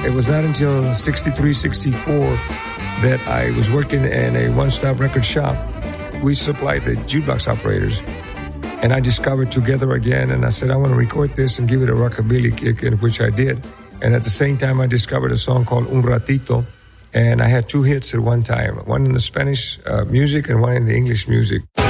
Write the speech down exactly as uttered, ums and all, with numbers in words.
It was not until sixty-three, sixty-four that I was working in a one-stop record shop. We supplied the jukebox operators. And I discovered Together Again, and I said, I want to record this and give it a rockabilly kick, in which I did. And at the same time, I discovered a song called Un Ratito, and I had two hits at one time, one in the Spanish uh, music and one in the English music.